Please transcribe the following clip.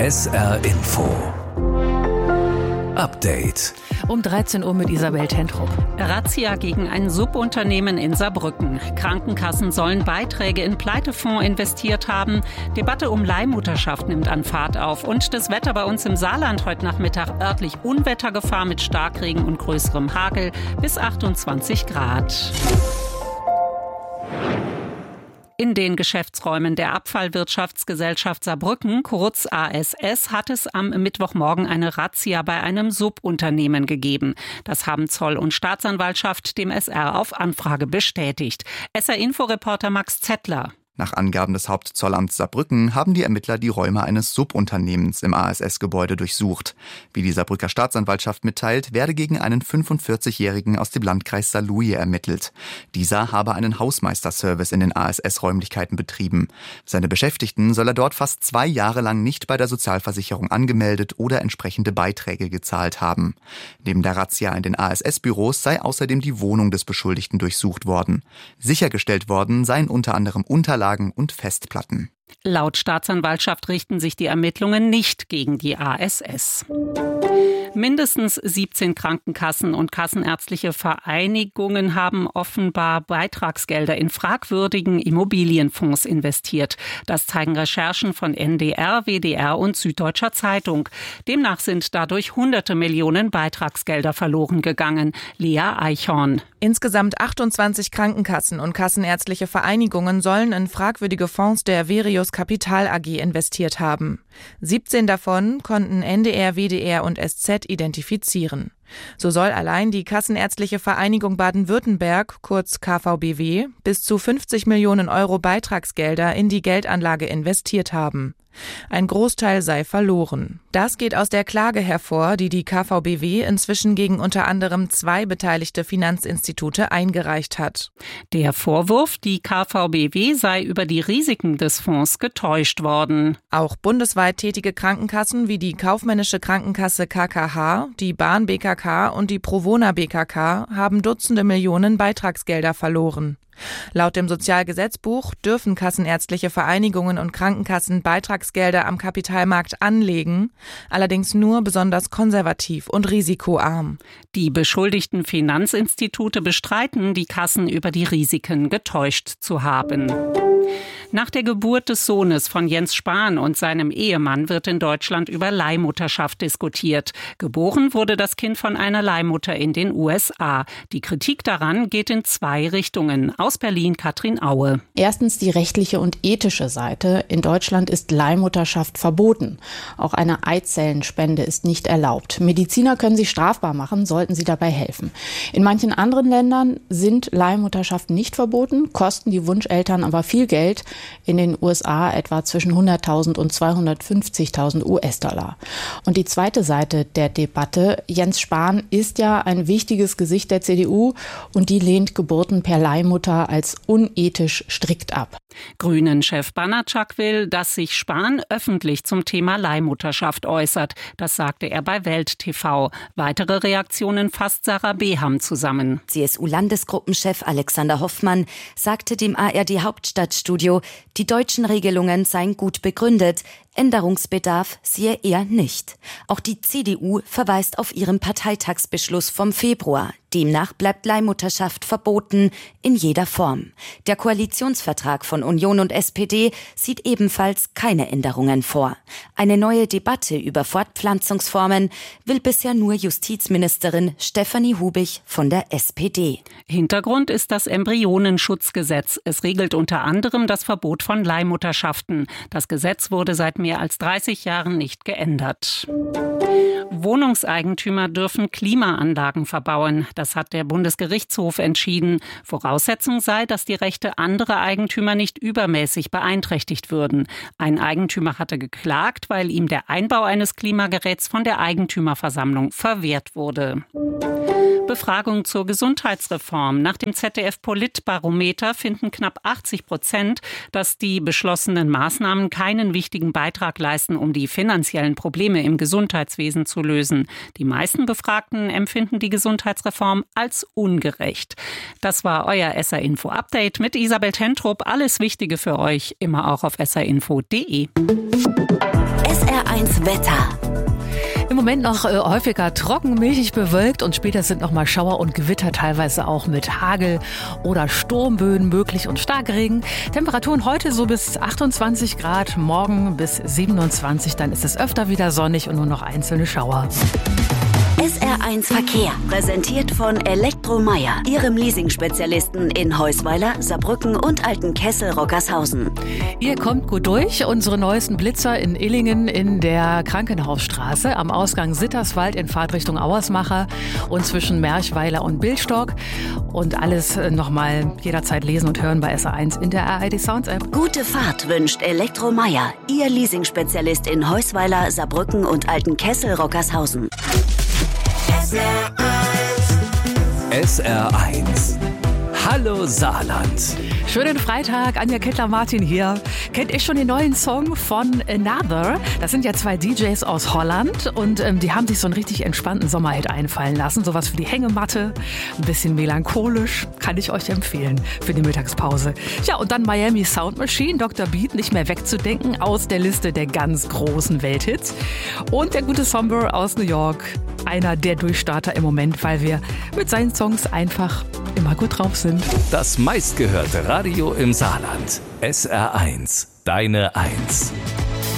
SR Info Update. Um 13 Uhr mit Isabel Tentrup. Razzia gegen ein Subunternehmen in Saarbrücken. Krankenkassen sollen Beiträge in Pleitefonds investiert haben. Debatte um Leihmutterschaft nimmt an Fahrt auf. Und das Wetter bei uns im Saarland heute Nachmittag örtlich Unwettergefahr mit Starkregen und größerem Hagel bis 28 Grad. In den Geschäftsräumen der Abfallwirtschaftsgesellschaft Saarbrücken, kurz ASS, hat es am Mittwochmorgen eine Razzia bei einem Subunternehmen gegeben. Das haben Zoll und Staatsanwaltschaft dem SR auf Anfrage bestätigt. SR-Info-Reporter Max Zettler. Nach Angaben des Hauptzollamts Saarbrücken haben die Ermittler die Räume eines Subunternehmens im ASS-Gebäude durchsucht. Wie die Saarbrücker Staatsanwaltschaft mitteilt, werde gegen einen 45-Jährigen aus dem Landkreis Saarlouis ermittelt. Dieser habe einen Hausmeisterservice in den ASS-Räumlichkeiten betrieben. Seine Beschäftigten soll er dort fast 2 Jahre lang nicht bei der Sozialversicherung angemeldet oder entsprechende Beiträge gezahlt haben. Neben der Razzia in den ASS-Büros sei außerdem die Wohnung des Beschuldigten durchsucht worden. Sichergestellt worden seien unter anderem Unterlagen und Festplatten. Laut Staatsanwaltschaft richten sich die Ermittlungen nicht gegen die ASS. Mindestens 17 Krankenkassen und kassenärztliche Vereinigungen haben offenbar Beitragsgelder in fragwürdigen Immobilienfonds investiert. Das zeigen Recherchen von NDR, WDR und Süddeutscher Zeitung. Demnach sind dadurch hunderte Millionen Beitragsgelder verloren gegangen. Lea Eichhorn. Insgesamt 28 Krankenkassen und kassenärztliche Vereinigungen sollen in fragwürdige Fonds der Verius Kapital AG investiert haben. 17 davon konnten NDR, WDR und SZ identifizieren. So soll allein die Kassenärztliche Vereinigung Baden-Württemberg, kurz KVBW, bis zu 50 Millionen Euro Beitragsgelder in die Geldanlage investiert haben. Ein Großteil sei verloren. Das geht aus der Klage hervor, die die KVBW inzwischen gegen unter anderem 2 beteiligte Finanzinstitute eingereicht hat. Der Vorwurf, die KVBW sei über die Risiken des Fonds getäuscht worden. Auch bundesweit tätige Krankenkassen wie die Kaufmännische Krankenkasse KKH, die Bahn BKK und die Provona BKK haben Dutzende Millionen Beitragsgelder verloren. Laut dem Sozialgesetzbuch dürfen kassenärztliche Vereinigungen und Krankenkassen Beitragsgelder am Kapitalmarkt anlegen, allerdings nur besonders konservativ und risikoarm. Die beschuldigten Finanzinstitute bestreiten, die Kassen über die Risiken getäuscht zu haben. Nach der Geburt des Sohnes von Jens Spahn und seinem Ehemann wird in Deutschland über Leihmutterschaft diskutiert. Geboren wurde das Kind von einer Leihmutter in den USA. Die Kritik daran geht in 2 Richtungen. Aus Berlin Katrin Aue. Erstens die rechtliche und ethische Seite. In Deutschland ist Leihmutterschaft verboten. Auch eine Eizellenspende ist nicht erlaubt. Mediziner können sie strafbar machen, sollten sie dabei helfen. In manchen anderen Ländern sind Leihmutterschaften nicht verboten, kosten die Wunscheltern aber viel Geld. In den USA etwa zwischen 100.000 und 250.000 US-Dollar. Und die zweite Seite der Debatte, Jens Spahn ist ja ein wichtiges Gesicht der CDU und die lehnt Geburten per Leihmutter als unethisch strikt ab. Grünen-Chef Banatschak will, dass sich Spahn öffentlich zum Thema Leihmutterschaft äußert. Das sagte er bei Welt TV. Weitere Reaktionen fasst Sarah Beham zusammen. CSU-Landesgruppenchef Alexander Hoffmann sagte dem ARD-Hauptstadtstudio, die deutschen Regelungen seien gut begründet. Änderungsbedarf sehe er nicht. Auch die CDU verweist auf ihren Parteitagsbeschluss vom Februar. Demnach bleibt Leihmutterschaft verboten in jeder Form. Der Koalitionsvertrag von Union und SPD sieht ebenfalls keine Änderungen vor. Eine neue Debatte über Fortpflanzungsformen will bisher nur Justizministerin Stefanie Hubich von der SPD. Hintergrund ist das Embryonenschutzgesetz. Es regelt unter anderem das Verbot von Leihmutterschaften. Das Gesetz wurde seit mehr als 30 Jahren nicht geändert. Wohnungseigentümer dürfen Klimaanlagen verbauen. Das hat der Bundesgerichtshof entschieden. Voraussetzung sei, dass die Rechte anderer Eigentümer nicht übermäßig beeinträchtigt würden. Ein Eigentümer hatte geklagt, weil ihm der Einbau eines Klimageräts von der Eigentümerversammlung verwehrt wurde. Befragung zur Gesundheitsreform. Nach dem ZDF-Politbarometer finden knapp 80%, dass die beschlossenen Maßnahmen keinen wichtigen Beitrag leisten, um die finanziellen Probleme im Gesundheitswesen zu lösen. Die meisten Befragten empfinden die Gesundheitsreform als ungerecht. Das war euer SR-Info-Update mit Isabel Tentrup. Alles Wichtige für euch immer auch auf srinfo.de. SR1 SR1 Wetter. Im Moment noch häufiger trocken, milchig bewölkt und später sind noch mal Schauer und Gewitter, teilweise auch mit Hagel oder Sturmböen möglich und Starkregen. Temperaturen heute so bis 28 Grad, morgen bis 27, dann ist es öfter wieder sonnig und nur noch einzelne Schauer. SR1 Verkehr, präsentiert von Elektromeier, Ihrem Leasing-Spezialisten in Heusweiler, Saarbrücken und Altenkessel-Rockershausen. Ihr kommt gut durch. Unsere neuesten Blitzer in Illingen in der Krankenhausstraße, am Ausgang Sitterswald in Fahrtrichtung Auersmacher und zwischen Merchweiler und Billstock. Und alles nochmal jederzeit lesen und hören bei SR1 in der ARD Sounds App. Gute Fahrt wünscht Elektromeier, Ihr Leasing-Spezialist in Heusweiler, Saarbrücken und Altenkessel-Rockershausen. SR1. Hallo Saarland. Schönen Freitag, Anja Kettler-Martin hier. Kennt ihr schon den neuen Song von Another? Das sind ja zwei DJs aus Holland und die haben sich so einen richtig entspannten Sommerhit einfallen lassen. Sowas für die Hängematte, ein bisschen melancholisch, kann ich euch empfehlen für die Mittagspause. Ja, und dann Miami Sound Machine, Dr. Beat, nicht mehr wegzudenken aus der Liste der ganz großen Welthits. Und der gute Somber aus New York, einer der Durchstarter im Moment, weil wir mit seinen Songs einfach immer gut drauf sind. Das meistgehörte Radio im Saarland. SR1, deine 1.